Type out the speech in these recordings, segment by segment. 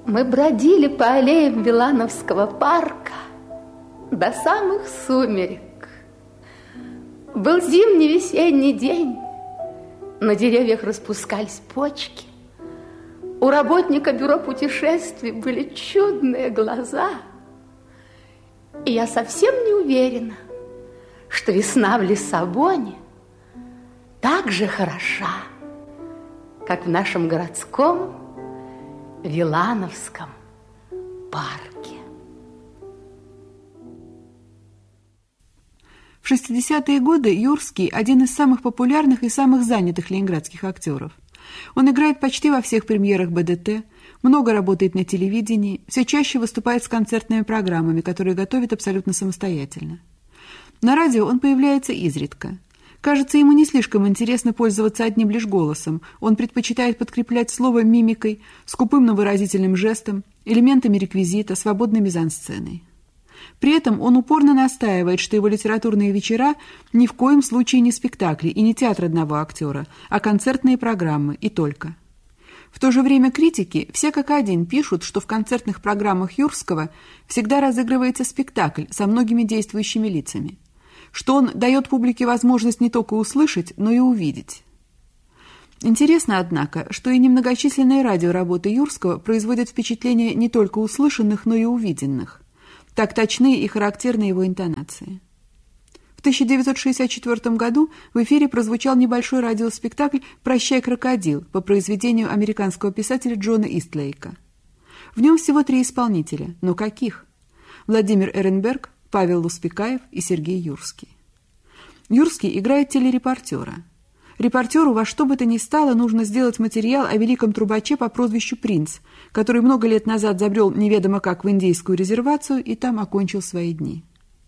Мы бродили по аллеям Вилановского парка до самых сумерек. Был зимний весенний день. На деревьях распускались почки. У работника бюро путешествий были чудные глаза. И я совсем не уверена, что весна в Лиссабоне так же хороша, как в нашем городском Вилановском парке. В 60-е годы Юрский – один из самых популярных и самых занятых ленинградских актеров. Он играет почти во всех премьерах БДТ, много работает на телевидении, все чаще выступает с концертными программами, которые готовит абсолютно самостоятельно. На радио он появляется изредка. Кажется, ему не слишком интересно пользоваться одним лишь голосом. Он предпочитает подкреплять слово мимикой, скупым, но выразительным жестом, элементами реквизита, свободной мизансценой. При этом он упорно настаивает, что его литературные вечера ни в коем случае не спектакли и не театр одного актера, а концертные программы и только. В то же время критики все как один пишут, что в концертных программах Юрского всегда разыгрывается спектакль со многими действующими лицами, что он дает публике возможность не только услышать, но и увидеть. Интересно, однако, что и немногочисленные радиоработы Юрского производят впечатление не только услышанных, но и увиденных. Так точны и характерны его интонации. В 1964 году в эфире прозвучал небольшой радиоспектакль «Прощай, крокодил» по произведению американского писателя Джона Истлейка. В нем всего 3 исполнителя, но каких? Владимир Эренберг, Павел Луспекаев и Сергей Юрский. Юрский играет телерепортера. Репортеру во что бы то ни стало нужно сделать материал о великом трубаче по прозвищу Принц, который много лет назад забрел неведомо как в индейскую резервацию и там окончил свои дни.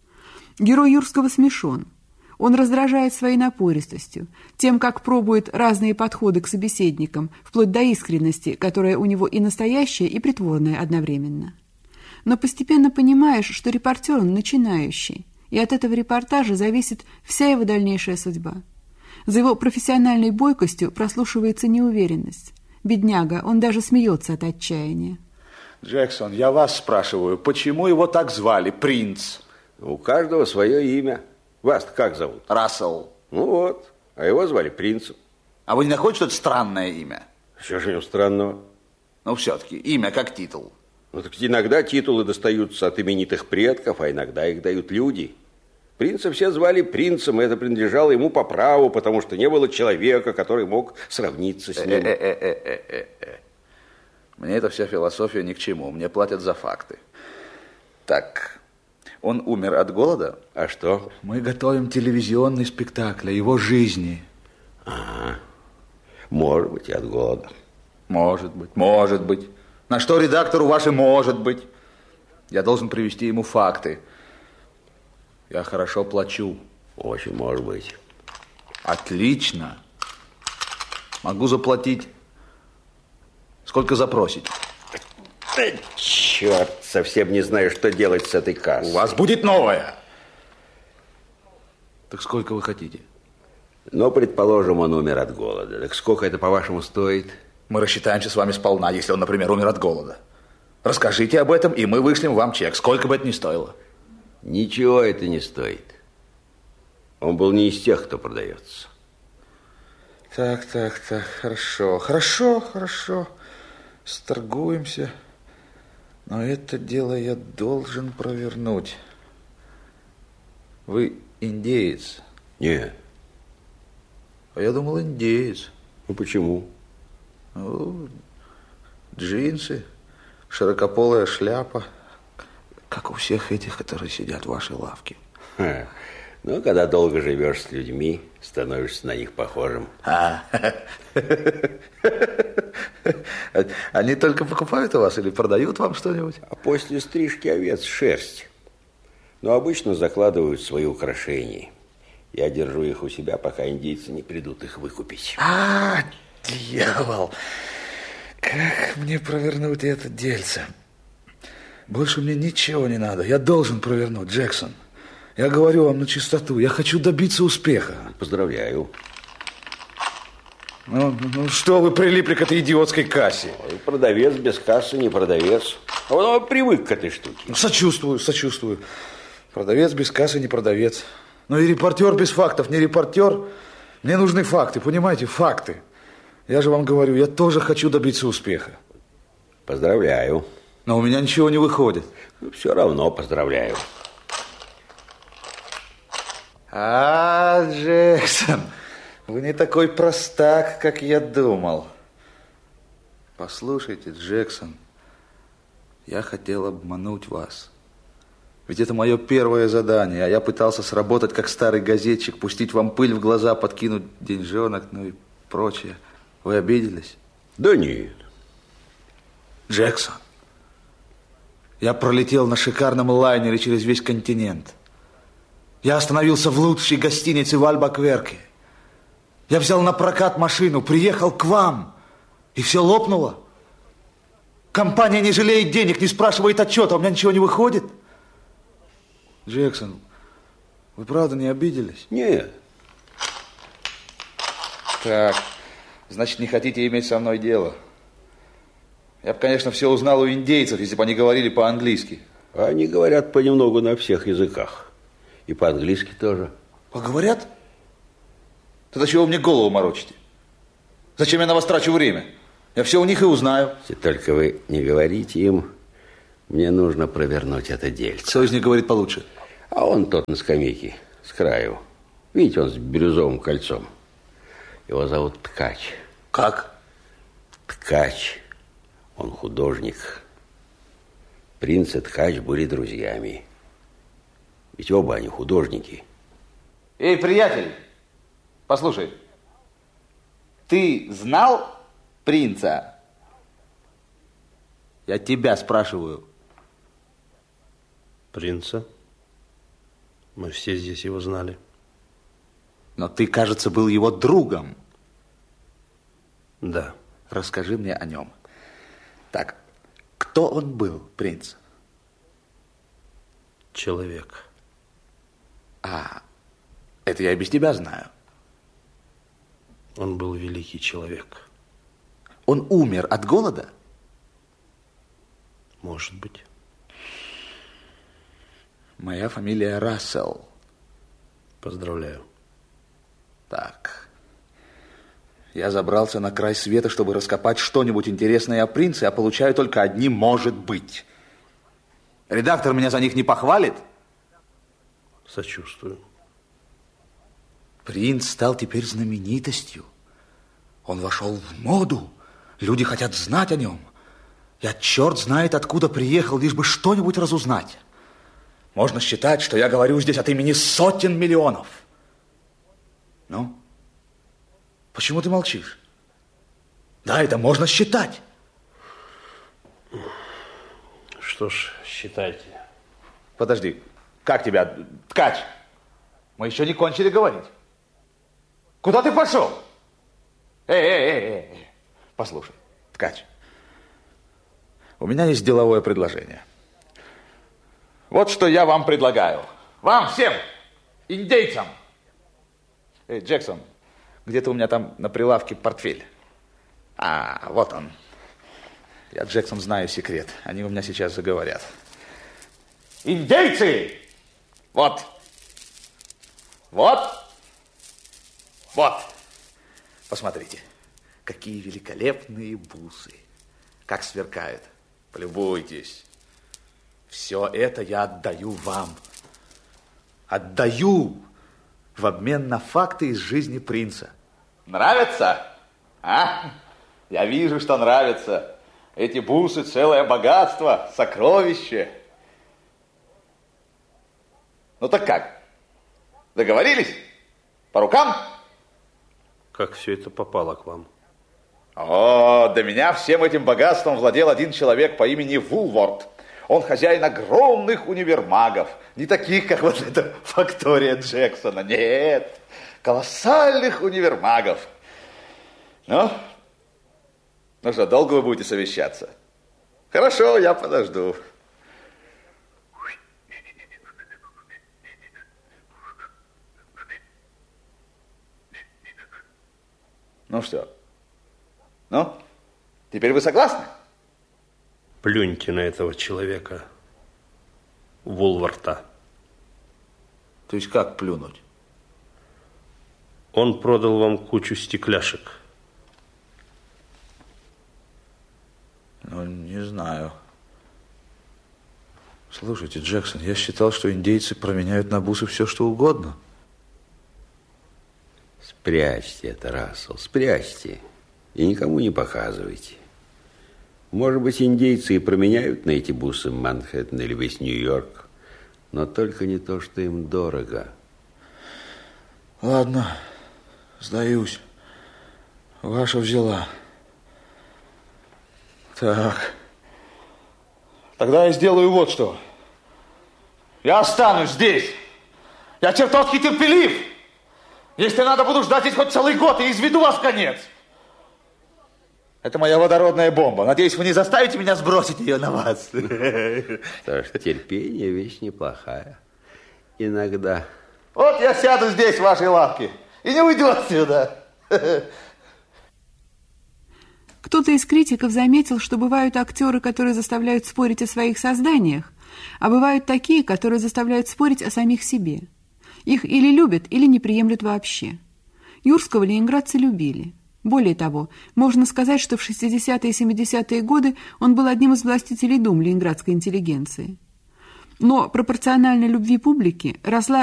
Герой Юрского смешон. Он раздражает своей напористостью, тем, как пробует разные подходы к собеседникам, вплоть до искренности, которая у него и настоящая, и притворная одновременно. Но постепенно понимаешь, что репортер он начинающий, и от этого репортажа зависит вся его дальнейшая судьба. За его профессиональной бойкостью прослушивается неуверенность. Бедняга, он даже смеется от отчаяния. Джексон, я вас спрашиваю, почему его так звали, Принц? У каждого свое имя. Вас-то как зовут? Рассел. Ну вот, а его звали Принцем. А вы не находите, что это странное имя? Что же в нем странного? Ну, все-таки, имя как титул. Ну, так иногда титулы достаются от именитых предков, а иногда их дают люди. Принца все звали принцем, и это принадлежало ему по праву, потому что не было человека, который мог сравниться с ним. Мне эта вся философия ни к чему, мне платят за факты. Так, он умер от голода? А что? Мы готовим телевизионный спектакль о его жизни. Ага, может быть, и от голода. Может быть, может быть. На что редактору ваше может быть? Я должен привести ему факты. Я хорошо плачу. Очень может быть. Отлично. Могу заплатить. Сколько запросите? Черт, совсем не знаю, что делать с этой кассой. У вас будет новая. Так сколько вы хотите? Ну, предположим, он умер от голода. Так сколько это, по-вашему, стоит? Мы рассчитаемся с вами сполна, если он, например, умер от голода. Расскажите об этом, и мы вышлем вам чек, сколько бы это ни стоило. Ничего это не стоит. Он был не из тех, кто продается. Так, хорошо. Сторгуемся. Но это дело я должен провернуть. Вы индеец? Нет. А я думал, индеец. Ну, почему? Ну, джинсы, широкополая шляпа. Как у всех этих, которые сидят в вашей лавке. Ну, когда долго живешь с людьми, становишься на них похожим. Они только покупают у вас или продают вам что-нибудь? А после стрижки овец шерсть. Но обычно закладывают свои украшения. Я держу их у себя, пока индейцы не придут их выкупить. Дьявол! Как мне провернуть это дельце? Больше мне ничего не надо. Я должен провернуть, Джексон. Я говорю вам на чистоту. Я хочу добиться успеха. Поздравляю. Ну, что вы прилипли к этой идиотской кассе? Продавец без кассы не продавец. А он привык к этой штуке. Сочувствую. Продавец без кассы не продавец. Ну и репортер без фактов не репортер. Мне нужны факты, понимаете, факты. Я же вам говорю, я тоже хочу добиться успеха. Поздравляю. Но у меня ничего не выходит. Все равно поздравляю. Джексон, вы не такой простак, как я думал. Послушайте, Джексон, я хотел обмануть вас. Ведь это мое первое задание, а я пытался сработать как старый газетчик, пустить вам пыль в глаза, подкинуть деньжонок, ну и прочее. Вы обиделись? Да нет. Джексон, я пролетел на шикарном лайнере через весь континент. Я остановился в лучшей гостинице в Альбакверке. Я взял на прокат машину, приехал к вам, и все лопнуло. Компания не жалеет денег, не спрашивает отчета, у меня ничего не выходит. Джексон, вы правда не обиделись? Нет. Так, значит, не хотите иметь со мной дело. Я бы, конечно, все узнал у индейцев, если бы они говорили по-английски. Они говорят понемногу на всех языках. И по-английски тоже. Поговорят? Тогда чего вы мне голову морочите? Зачем я на вас трачу время? Я все у них и узнаю. Если только вы не говорите им, мне нужно провернуть это дельце. Кто из них говорит получше? А он тот на скамейке, с краю. Видите, он с бирюзовым кольцом. Его зовут Ткач. Как? Ткач. Он художник. Принц и Ткач были друзьями. Ведь оба они художники. Эй, приятель, послушай. Ты знал принца? Я тебя спрашиваю. Принца? Мы все здесь его знали. Но ты, кажется, был его другом. Да. Расскажи мне о нем. Так, кто он был, принц? Человек. А, это я и без тебя знаю. Он был великий человек. Он умер от голода? Может быть. Моя фамилия Рассел. Поздравляю. Так. Я забрался на край света, чтобы раскопать что-нибудь интересное о принце, а получаю только одни «может быть». Редактор меня за них не похвалит? Сочувствую. Принц стал теперь знаменитостью. Он вошел в моду. Люди хотят знать о нем. Я черт знает, откуда приехал, лишь бы что-нибудь разузнать. Можно считать, что я говорю здесь от имени сотен миллионов. Ну? Почему ты молчишь? Да, это можно считать. Что ж, считайте. Подожди, как тебя, Ткач? Мы еще не кончили говорить. Куда ты пошел? Эй. Послушай, Ткач. У меня есть деловое предложение. Вот что я вам предлагаю. Вам всем, индейцам. Эй, Джексон, где-то у меня там на прилавке портфель. А, вот он. Я, Джексон, знаю секрет. Они у меня сейчас заговорят. Индейцы! Вот. Посмотрите, какие великолепные бусы. Как сверкают. Полюбуйтесь. Все это я отдаю вам. Отдаю в обмен на факты из жизни принца. Нравится? А? Я вижу, что нравится. Эти бусы целое богатство, сокровище. Ну так как? Договорились? По рукам? Как все это попало к вам? О, до меня всем этим богатством владел один человек по имени Вулворд. Он хозяин огромных универмагов. Не таких, как вот эта фактория Джексона. Нет, колоссальных универмагов. Ну что, долго вы будете совещаться? Хорошо, я подожду. Ну что, Ну, теперь вы согласны? Плюньте на этого человека. Вол во рта. То есть как плюнуть? Он продал вам кучу стекляшек. Ну, не знаю. Слушайте, Джексон, я считал, что индейцы променяют на бусы все, что угодно. Спрячьте это, Рассел, спрячьте. И никому не показывайте. Может быть, индейцы и променяют на эти бусы Манхэттен или весь Нью-Йорк, но только не то, что им дорого. Ладно, сдаюсь. Ваша взяла. Так. Тогда я сделаю вот что. Я останусь здесь. Я чертовски терпелив. Если надо, буду ждать здесь хоть целый год и изведу вас в конец. Это моя водородная бомба. Надеюсь, вы не заставите меня сбросить ее на вас. Потому что терпение вещь неплохая. Иногда. Вот я сяду здесь, в вашей лавке, и не уйду отсюда. Кто-то из критиков заметил, что бывают актеры, которые заставляют спорить о своих созданиях, а бывают такие, которые заставляют спорить о самих себе. Их или любят, или не приемлют вообще. Юрского ленинградцы любили. Более того, можно сказать, что в 60-е и 70-е годы он был одним из властителей дум ленинградской интеллигенции. Но пропорционально любви публики росла